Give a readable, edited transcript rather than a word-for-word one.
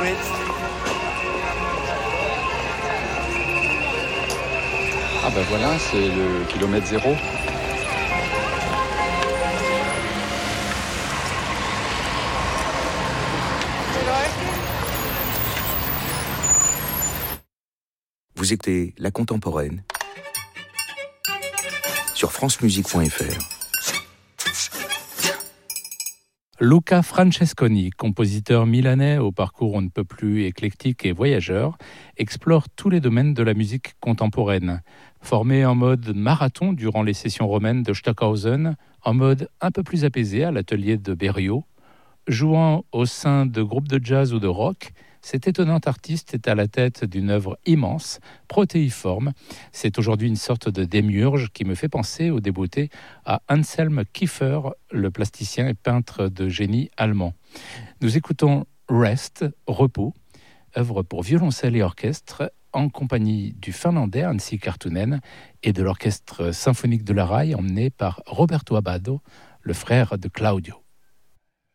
Ah ben voilà, c'est le kilomètre zéro. Vous écoutez La Contemporaine sur francemusique.fr. Luca Francesconi, compositeur milanais au parcours on ne peut plus éclectique et voyageur, explore tous les domaines de la musique contemporaine. Formé en mode marathon durant les sessions romaines de Stockhausen, en mode un peu plus apaisé à l'atelier de Berio, jouant au sein de groupes de jazz ou de rock, cet étonnant artiste est à la tête d'une œuvre immense, protéiforme. C'est aujourd'hui une sorte de démiurge qui me fait penser au débeauté à Anselm Kiefer, le plasticien et peintre de génie allemand. Nous écoutons Rest, Repos, œuvre pour violoncelle et orchestre, en compagnie du finlandais Anssi Kartunen et de l'orchestre symphonique de la Rai, emmené par Roberto Abbado, le frère de Claudio.